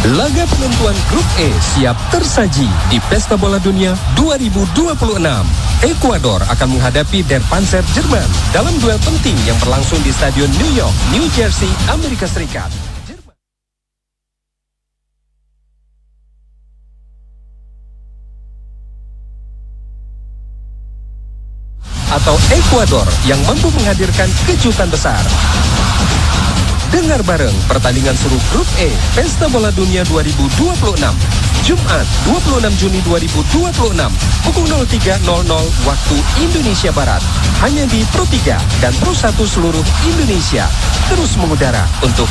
Laga penentuan Grup E siap tersaji di Pesta Bola Dunia 2026. Ekuador akan menghadapi Der Panzer Jerman dalam duel penting yang berlangsung di Stadion New York, New Jersey, Amerika Serikat. Atau Ekuador yang mampu menghadirkan kejutan besar. Dengar bareng pertandingan seru Grup E Pesta Bola Dunia 2026 Jumat 26 Juni 2026 pukul 03.00 waktu Indonesia Barat hanya di Pro 3 dan Pro 1 seluruh Indonesia terus mengudara untuk